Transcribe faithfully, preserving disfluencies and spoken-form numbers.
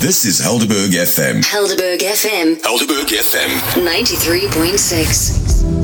This is Helderberg F M. Helderberg F M. Helderberg F M. ninety-three point six.